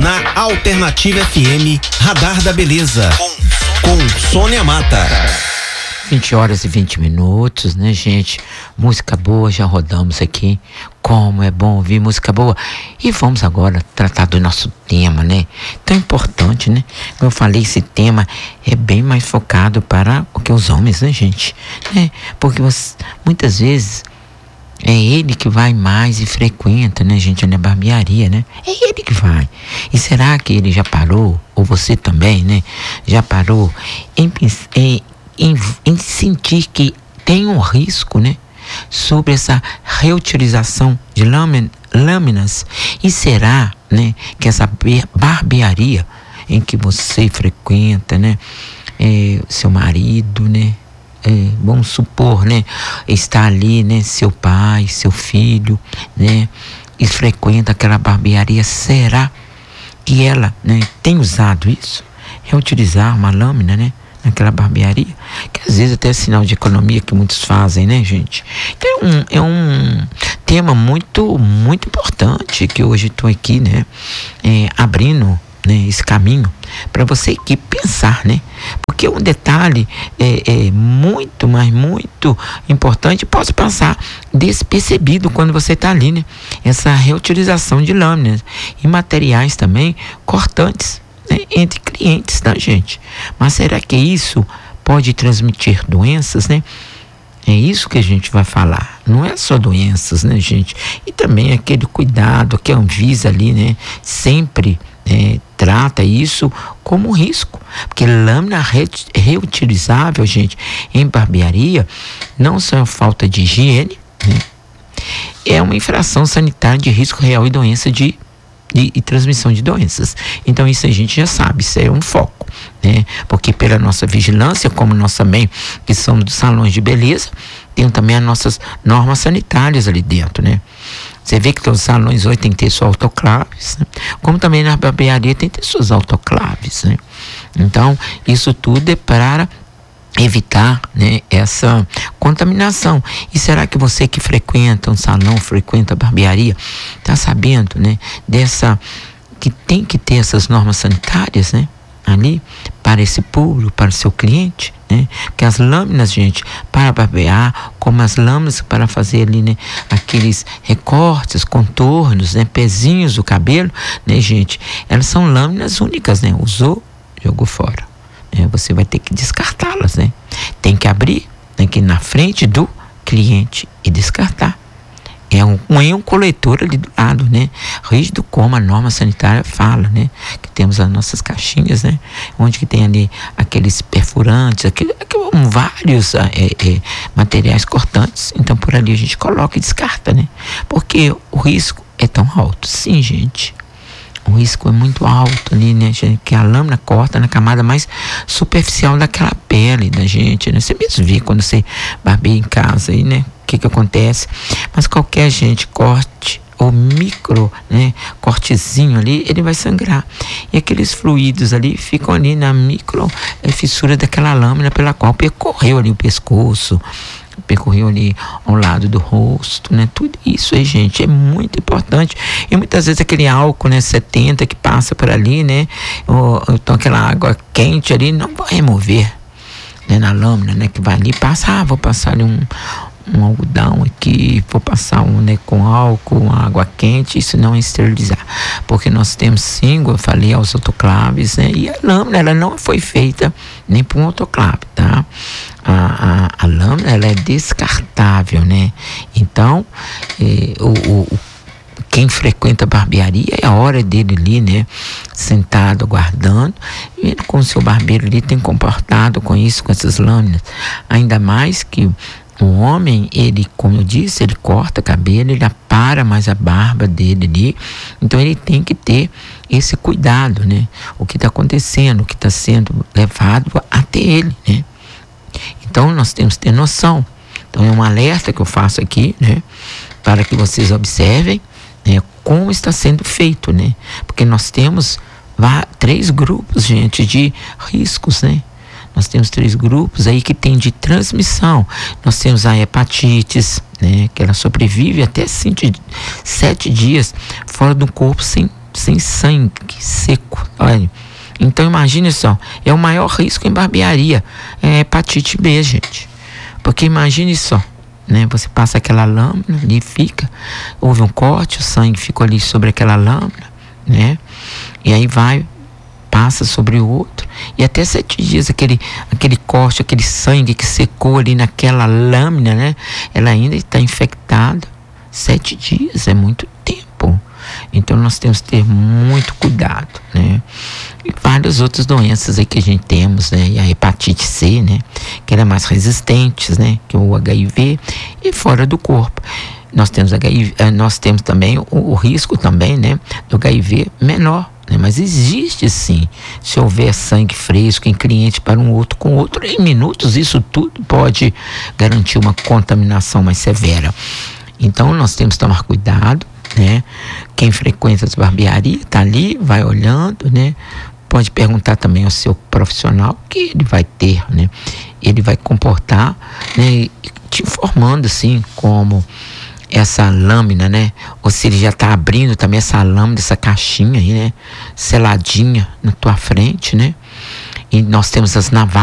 Na Alternativa FM, Radar da Beleza, com Sônia Mata. 20h20, né, gente? Música boa, já rodamos aqui. Como é bom ouvir música boa. E vamos agora tratar do nosso tema, né? Tão importante, né? Como eu falei, esse tema é bem mais focado para o que os homens, né, gente? Porque muitas vezes é ele que vai mais e frequenta, né, gente, na barbearia, né? É ele que vai. E será que ele já parou, ou você também, né? Já parou em sentir que tem um risco, né, sobre essa reutilização de lâminas? E será, né, que essa barbearia em que você frequenta, né, seu marido, né, vamos supor, né, está ali, né, seu pai, seu filho, né, e frequenta aquela barbearia, será que ela, né, tem usado isso? Reutilizar uma lâmina, né, naquela barbearia, que às vezes até é sinal de economia que muitos fazem, né, gente? Então é um tema muito, muito importante que hoje estou aqui, né, abrindo, né, esse caminho para você aqui pensar, né? Porque um detalhe muito, mas muito importante, pode passar despercebido quando você está ali, né? Essa reutilização de lâminas e materiais também cortantes, né, entre clientes, tá, gente? Mas será que isso pode transmitir doenças, né? É isso que a gente vai falar. Não é só doenças, né, gente? E também aquele cuidado que a Anvisa ali, né, sempre trata isso como risco. Porque lâmina reutilizável, gente, em barbearia, não só é falta de higiene, né, é uma infração sanitária de risco real e doença e transmissão de doenças. Então isso a gente já sabe, isso é um foco, né? Porque pela nossa vigilância, como nós também, que somos dos salões de beleza, tem também as nossas normas sanitárias ali dentro, né? Você vê que os salões hoje tem que ter suas autoclaves, né? Como também na barbearia tem que ter suas autoclaves, né? Então isso tudo é para evitar, né, essa contaminação. E será que você que frequenta um salão, frequenta a barbearia, está sabendo, né, que tem que ter essas normas sanitárias, né, ali para esse público, para o seu cliente, né? Porque as lâminas, gente, para barbear, como as lâminas para fazer ali, né, aqueles recortes, contornos, né, pezinhos do cabelo, né, gente, elas são lâminas únicas, né? Usou, jogou fora. Você vai ter que descartá-las, né? Tem que abrir, tem que ir na frente do cliente e descartar. É um coletor ali do lado, né? Rígido como a norma sanitária fala, né? Que temos as nossas caixinhas, né? Onde que tem ali aqueles perfurantes, vários materiais cortantes. Então por ali a gente coloca e descarta, né? Porque o risco é tão alto. Sim, gente. O risco é muito alto ali, né, gente? Que a lâmina corta na camada mais superficial daquela pele da gente, né? Você mesmo vê quando você barbeia em casa aí, né? O que acontece? Mas qualquer, gente, corte ou micro, né, cortezinho ali, ele vai sangrar. E aqueles fluidos ali ficam ali na micro fissura daquela lâmina pela qual percorreu ali o pescoço, percorreu ali ao lado do rosto, né? Tudo isso aí, gente, é muito importante. E muitas vezes aquele álcool, né, 70 que passa por ali, né? Ou então aquela água quente ali não vai remover, né, na lâmina, né? Que vai ali, vou passar ali um algodão aqui, vou passar né, com álcool, uma água quente, isso não é esterilizar, porque nós temos sim, eu falei, aos autoclaves, né, e a lâmina, ela não foi feita nem para um autoclave, tá? A lâmina, ela é descartável, né? Então, quem frequenta a barbearia, é a hora dele ali, né, sentado, aguardando, vendo como o seu barbeiro ali tem comportado com isso, com essas lâminas, ainda mais que o homem, ele, como eu disse, ele corta cabelo, ele apara mais a barba dele ali, então ele tem que ter esse cuidado, né? O que está acontecendo, o que está sendo levado até ele, né? Então nós temos que ter noção. Então é um alerta que eu faço aqui, né? Para que vocês observem, né, como está sendo feito, né? Porque nós temos 3 grupos, gente, de riscos, né? Nós temos 3 grupos aí que tem de transmissão. Nós temos a hepatites, né, que ela sobrevive até 7 dias fora do corpo sem sem sangue, seco, olha. Então imagine só, é o maior risco em barbearia, é hepatite B, gente. Porque imagine só, né? Você passa aquela lâmina ali, houve um corte, o sangue ficou ali sobre aquela lâmina, né? E aí passa sobre o outro, e até 7 dias aquele corte, aquele sangue que secou ali naquela lâmina, né? Ela ainda está infectada. 7 dias é muito tempo. Então nós temos que ter muito cuidado, né? E várias outras doenças aí que a gente temos, né? E a hepatite C, né? Que ela é mais resistente, né? Que o HIV, e fora do corpo. Nós temos nós temos também o risco também, né? Do HIV menor, né? Mas existe sim, se houver sangue fresco em cliente para um outro com outro, em minutos isso tudo pode garantir uma contaminação mais severa. Então nós temos que tomar cuidado, né? Quem frequenta as barbearias está ali, vai olhando, né? Pode perguntar também ao seu profissional que ele vai ter, né? Ele vai comportar, né? Te informando assim como essa lâmina, né? Ou se ele já está abrindo também essa lâmina, essa caixinha aí, né? Seladinha na tua frente, né? E nós temos as navajas